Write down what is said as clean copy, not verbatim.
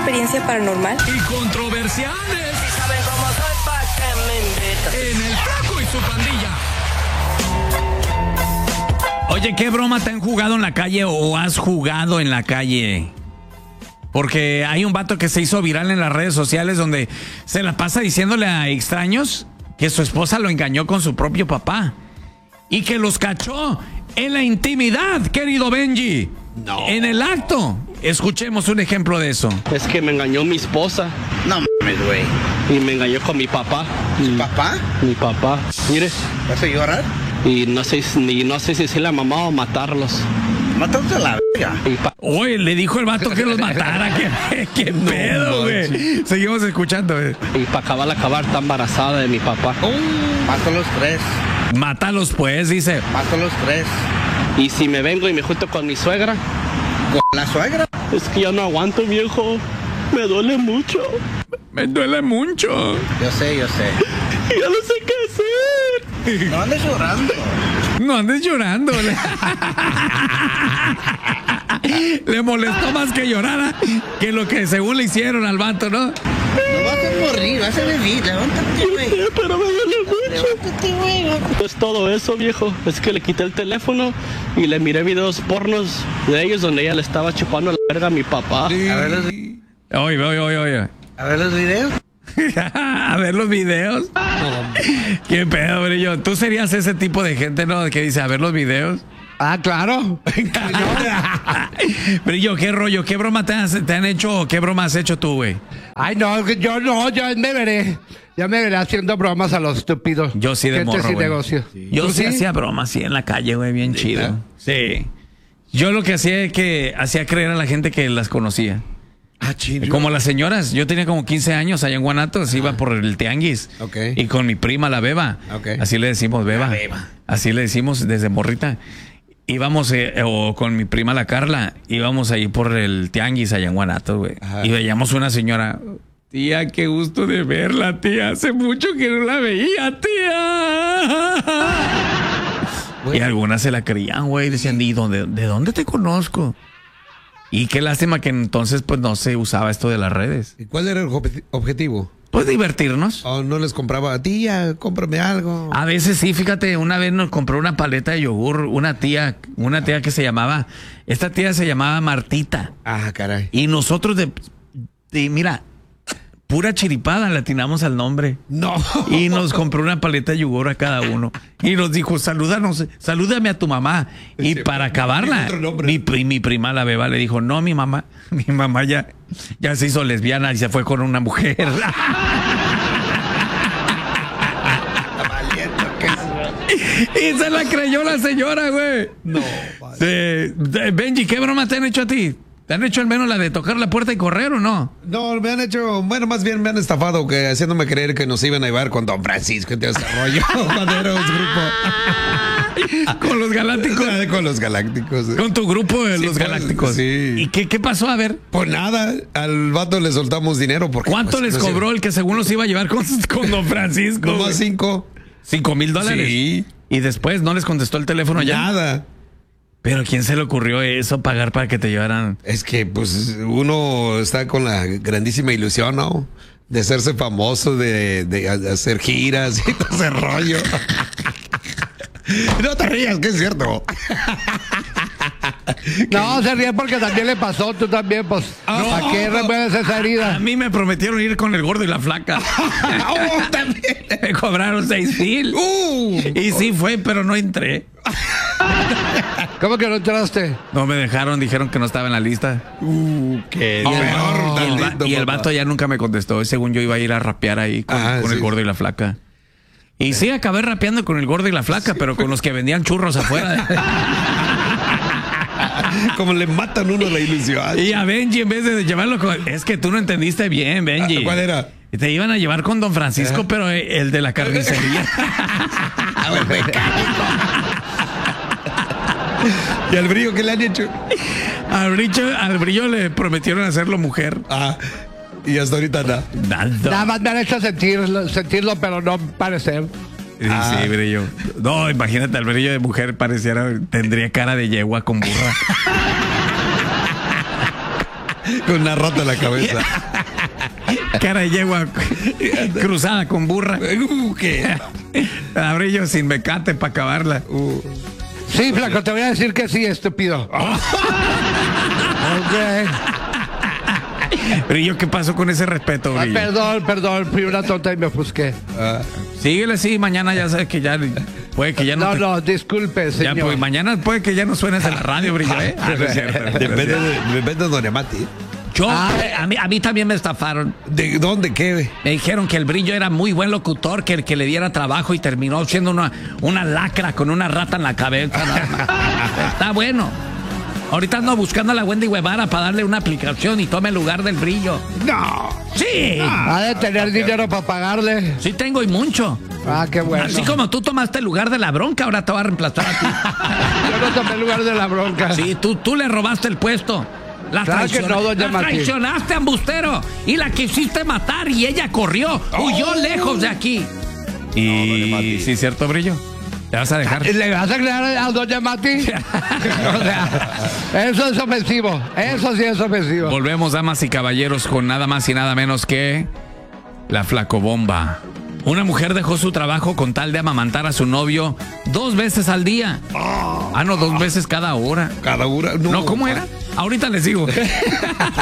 experiencia paranormal y controversiales. Si saben cómo soy, ¿pa' qué me invitan? En el Flaco y su pandilla. Oye, ¿qué broma te han jugado en la calle o has jugado en la calle? Porque hay un vato que se hizo viral en las redes sociales donde se la pasa diciéndole a extraños que su esposa lo engañó con su propio papá y que los cachó en la intimidad, querido Benji. No. En el acto. Escuchemos un ejemplo de eso. Es que me engañó mi esposa. No mames, güey. Y me engañó con mi papá. ¿Tu papá? Mi papá. Mire. ¿Vas a llorar? Y no sé si es la mamá o matarlos. Mátalos a la verga. Oye, le dijo el vato que los matara. ¿Qué pedo, güey? Seguimos escuchando, güey. Y para acabar, está embarazada de mi papá. Mátalos 3. Mátalos, pues, dice. Mátalos 3. Y si me vengo y me junto con mi suegra. ¿Con la suegra? Es que ya no aguanto, viejo. Me duele mucho. Me duele mucho. Yo sé. Ya no sé qué hacer. No andes llorando. No andes llorando. Le molestó más que llorara que lo que según le hicieron al vato, ¿no? No vas a morir, vas a vivir. Levántate, güey. Pero me duele mucho. Levántate, güey. No es todo eso, viejo. Es que le quité el teléfono y le miré videos pornos de ellos donde ella le estaba chupando la verga a mi papá. Oye. A ver los videos. A ver los videos. Qué pedo, brillo. Tú serías ese tipo de gente, ¿no? Que dice, a ver los videos. Ah, claro. Brillo, ¿qué rollo? ¿Qué broma te han hecho o qué broma has hecho tú, güey? Ay, no, yo me veré. Ya me veré haciendo bromas a los estúpidos. Yo sí de Gente morro, sin güey. negocio. Yo ¿Tú sí hacía bromas, sí, en la calle, güey, bien chido. Sí. Yo lo que hacía es que hacía creer a la gente que las conocía. Ah, chido. Como las señoras, yo tenía como 15 años allá en Guanatos, iba por el tianguis. Ok. Y con mi prima, la Beba. Ok. Así le decimos, Beba. La Beba. Así le decimos desde morrita. Íbamos, o con mi prima, la Carla, íbamos ahí por el tianguis allá en Guanatos, güey. Ajá. Y veíamos una señora. Tía, qué gusto de verla, tía. Hace mucho que no la veía, tía. Y algunas se la creían, güey. Decían, ¿de dónde te conozco? Y qué lástima que entonces pues no se usaba esto de las redes. ¿Y cuál era el objetivo? Pues divertirnos. ¿O no les compraba, tía, cómprame algo? A veces sí, fíjate, una vez nos compró una paleta de yogur, una tía que se llamaba, esta tía se llamaba Martita. Ah, caray. Y nosotros mira, pura chiripada le atinamos al nombre. No. Y nos compró una paleta de yogur a cada uno. Y nos dijo, salúdame a tu mamá. Y Sí, para acabarla, otro nombre. mi prima, la Beba, le dijo, no, mi mamá ya se hizo lesbiana y se fue con una mujer. Y se la creyó la señora, güey. No. Benji, ¿qué broma te han hecho a ti? ¿Te han hecho al menos la de tocar la puerta y correr o no? No, me han hecho, bueno, más bien me han estafado, haciéndome creer que nos iban a llevar con Don Francisco y todo ese rollo cuando éramos grupo. Con los galácticos. Con los galácticos. Con tu grupo de Sí, los pues, galácticos. sí. ¿Y qué pasó? A ver. Pues nada, al vato le soltamos dinero. Porque, ¿Cuánto pues, les no sé, cobró el que según los iba a llevar con Don Francisco? Nomás 5. $5,000. Sí. Y después no les contestó el teléfono ya. Nada. Pero ¿quién se le ocurrió eso, pagar para que te llevaran? Es que pues uno está con la grandísima ilusión, ¿no? De hacerse famoso, de hacer giras y todo ese rollo. No te rías, que es cierto. No, se ríe porque también le pasó, tú también, pues. ¿Para qué remueves esa herida? A mí me prometieron ir con el gordo y la flaca. También. Me cobraron $6,000. Y sí fue, pero no entré. ¿Cómo que no entraste? No me dejaron, dijeron que no estaba en la lista. Qué Y el vato ya nunca me contestó. Según yo iba a ir a rapear ahí con el sí. gordo y la flaca. Y sí, acabé rapeando con el gordo y la flaca, pero con los que vendían churros afuera. Como le matan uno la ilusión. Y a Benji, en vez de llevarlo con... Es que tú no entendiste bien, Benji. ¿Cuál era? Te iban a llevar con Don Francisco, pero el de la carnicería. ¿Y al brillo qué le han hecho? Al brillo le prometieron hacerlo mujer. Ah, y hasta ahorita nada. Nada más me han hecho sentirlo, pero no parecer. Sí, brillo. No, imagínate, al brillo de mujer tendría cara de yegua con burra. Con una rata en la cabeza. Cara de yegua cruzada con burra. ¿Qué? La Brillo sin mecate para acabarla. Sí, flaco, te voy a decir que sí, estúpido. Ok. Brillo, ¿qué pasó con ese respeto, Ah, Brillo? perdón, fui una tonta y me ofusqué. Síguele, sí, mañana ya sabes que ya puede que ya no. No, disculpe, Ya, señor. pues, mañana puede que ya no suenes en la radio, Brillo, ¿eh? Ah, no es cierto, no es Depende cierto. de Don Amati. Yo, a mí también me estafaron. ¿De dónde qué? Me dijeron que el Brillo era muy buen locutor, que el que le diera trabajo y terminó siendo una lacra con una rata en la cabeza. Está bueno. Ahorita ando buscando a la Wendy Guevara para darle una aplicación y tome el lugar del Brillo. No. Sí. Ha de tener dinero para pagarle. Sí tengo y mucho. Ah, qué bueno. Así como tú tomaste el lugar de la bronca, ahora te va a reemplazar a ti. Yo no tomé el lugar de la bronca. Sí, tú le robaste el puesto. La, Claro que no, doña la Martín. traicionaste, embustero. Y la quisiste matar y ella corrió. Huyó lejos de aquí. Y sí, cierto, Brillo. ¿Te vas a dejar? ¿Le vas a crear a doña Mati? O sea, eso es ofensivo. Eso sí es ofensivo. Volvemos, damas y caballeros, con nada más y nada menos que la flacobomba. Una mujer dejó su trabajo con tal de amamantar a su novio 2 veces al día. No, 2 veces cada hora. Cada hora. No, ¿cómo era? Ahorita les digo.